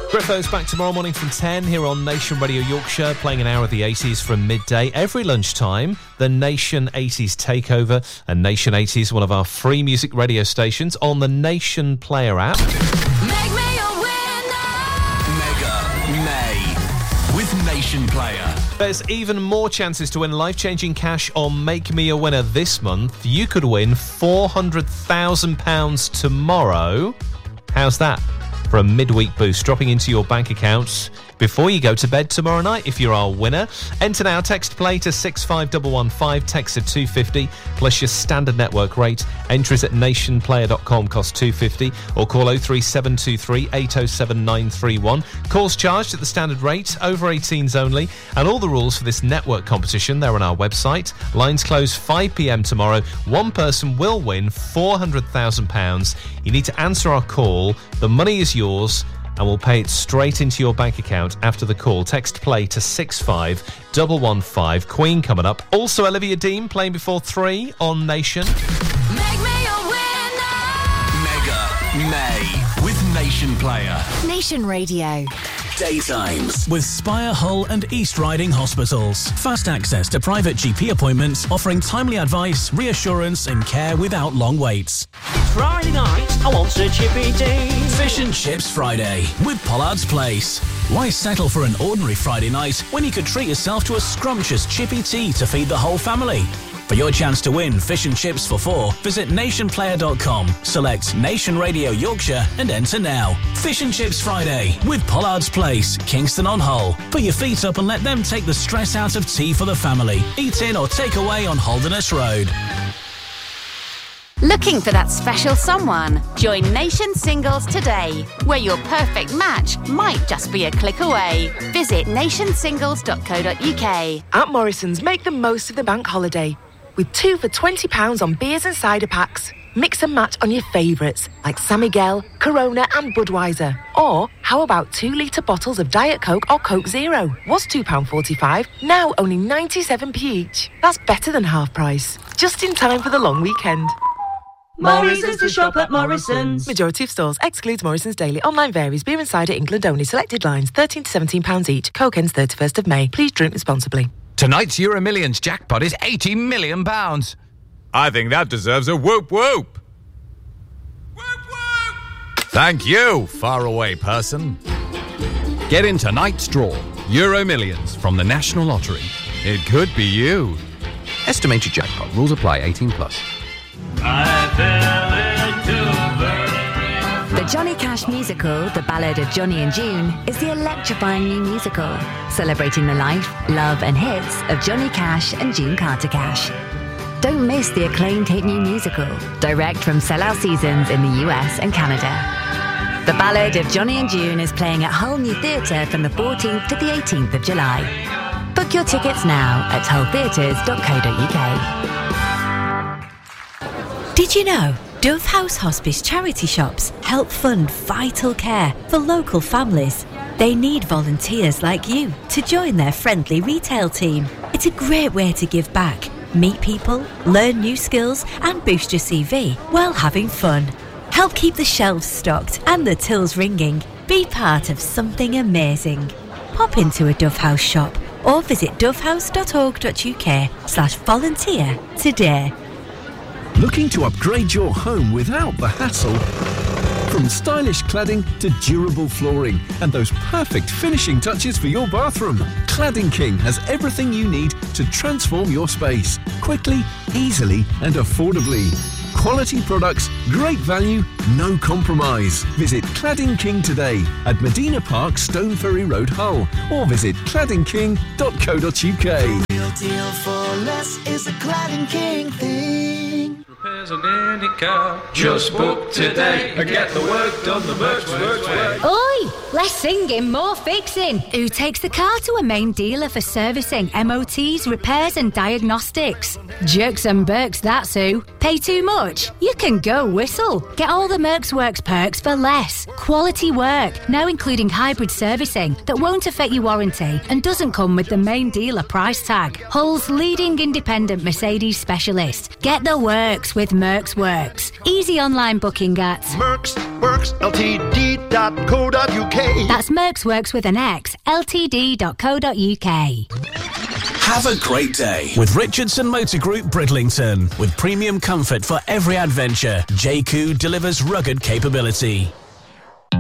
Griffiths back tomorrow morning from 10 here on Nation Radio Yorkshire, playing an hour of the 80s from midday. Every lunchtime, the Nation 80s Takeover, and Nation 80s, one of our free music radio stations on the Nation Player app. Make me a winner! Mega May with Nation Player. There's even more chances to win life-changing cash on Make Me a Winner this month. You could win £400,000 tomorrow. How's that for a midweek boost dropping into your bank accounts before you go to bed tomorrow night if you're our winner? Enter now, text play to 65115, text to 250 plus your standard network rate. Entries at nationplayer.com cost $2.50 or call 03723 807 931. Calls charged at the standard rate, over 18s only, and all the rules for this network competition, they're on our website. Lines close 5 p.m. tomorrow. One person will win £400,000. You need to answer our call. The money is yours, and we'll pay it straight into your bank account after the call. Text play to 65115. Queen coming up. Also Olivia Dean playing before 3 on Nation. Make me a winner! Mega May with Nation Player. Nation Radio. Daytimes. With Spire, Hull and East Riding Hospitals. Fast access to private GP appointments, offering timely advice, reassurance and care without long waits. Friday night, I want a chippy tea. Fish and Chips Friday with Pollard's Place. Why settle for an ordinary Friday night when you could treat yourself to a scrumptious chippy tea to feed the whole family? For your chance to win fish and chips for 4, visit nationplayer.com, select Nation Radio Yorkshire and enter now. Fish and Chips Friday with Pollard's Place, Kingston on Hull. Put your feet up and let them take the stress out of tea for the family. Eat in or take away on Holderness Road. Looking for that special someone? Join Nation Singles today, where your perfect match might just be a click away. Visit nationsingles.co.uk. At Morrison's, make the most of the bank holiday with 2 for £20 on beers and cider packs. Mix and match on your favourites like San Miguel, Corona and Budweiser. Or how about 2-litre bottles of Diet Coke or Coke Zero? Was £2.45, now only 97p each. That's better than half price. Just in time for the long weekend. Morrison's to shop at Morrison's. Majority of stores excludes Morrison's Daily. Online varies. Beer and cider England only. Selected lines £13 to £17 each. Coke ends 31st of May. Please drink responsibly. Tonight's Euro Millions jackpot is £80 million. I think that deserves a whoop whoop. Whoop whoop! Thank you, faraway person. Get in tonight's draw. Euro Millions from the National Lottery. It could be you. Estimated jackpot. Rules apply. 18 plus. The Johnny Cash musical, The Ballad of Johnny and June, is the electrifying new musical, celebrating the life, love and hits of Johnny Cash and June Carter Cash. Don't miss the acclaimed hit new musical, direct from sellout seasons in the US and Canada. The Ballad of Johnny and June is playing at Hull New Theatre from the 14th to the 18th of July. Book your tickets now at hulltheatres.co.uk. Did you know Dove House Hospice charity shops help fund vital care for local families? They need volunteers like you to join their friendly retail team. It's a great way to give back, meet people, learn new skills and boost your CV while having fun. Help keep the shelves stocked and the tills ringing. Be part of something amazing. Pop into a Dove House shop or visit dovehouse.org.uk/volunteer today. Looking to upgrade your home without the hassle? From stylish cladding to durable flooring and those perfect finishing touches for your bathroom, Cladding King has everything you need to transform your space quickly, easily and affordably. Quality products, great value, no compromise. Visit Cladding King today at Medina Park, Stoneferry Road, Hull, or visit claddingking.co.uk. Real deal for less is a Cladding King thing. Repairs on any car. Just book today and get the work done the Mercs way. Oi! Less singing, more fixing. Who takes the car to a main dealer for servicing, MOTs, repairs and diagnostics? Jerks and Burks, that's who. Pay too much? You can go Whistle. Get all the Mercs Works perks for less. Quality work, now including hybrid servicing that won't affect your warranty and doesn't come with the main dealer price tag. Hull's leading independent Mercedes specialist. Get the works with Mercs Works. Easy online booking at mercsworksltd.co.uk. That's Mercs Works with an X, ltd.co.uk. Have a great day with Richardson Motor Group Bridlington. With premium comfort for every adventure, JQ delivers rugged capability.